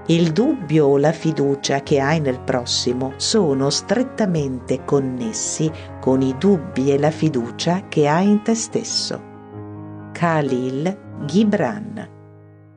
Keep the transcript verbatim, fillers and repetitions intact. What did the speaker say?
Il dubbio o la fiducia che hai nel prossimo sono strettamente connessi con i dubbi e la fiducia che hai in te stesso. Khalil Gibran.